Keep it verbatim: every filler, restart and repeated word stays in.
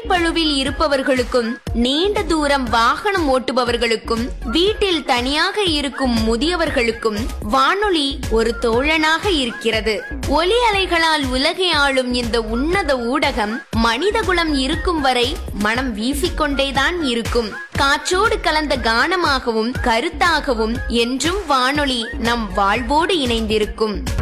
வேலைப்பளுவில் இருப்பவர்களுக்கும், நீண்ட தூரம் வாகனம் ஓட்டுபவர்களுக்கும், வீட்டில் தனியாக இருக்கும் முதியவர்களுக்கும் வானொலி ஒரு தோழனாக இருக்கிறது. ஒலி அலைகளால் உலகை ஆளும் இந்த உன்னத ஊடகம் மனிதகுலம் இருக்கும் வரை மனம் வீசிக்கொண்டேதான் இருக்கும். காற்றோடு கலந்த கானமாகவும் கருத்தாகவும் என்றும் வானொலி நம் வாழ்வோடு இணைந்திருக்கும்.